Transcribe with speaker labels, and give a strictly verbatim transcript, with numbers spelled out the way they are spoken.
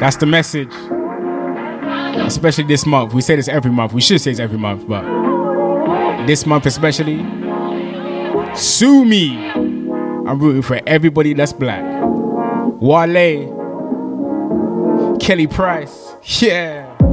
Speaker 1: That's the message. Especially this month. We say this every month. We should say this every month, but this month especially, sue me. I'm rooting for everybody that's black. Wale, Kelly Price, yeah.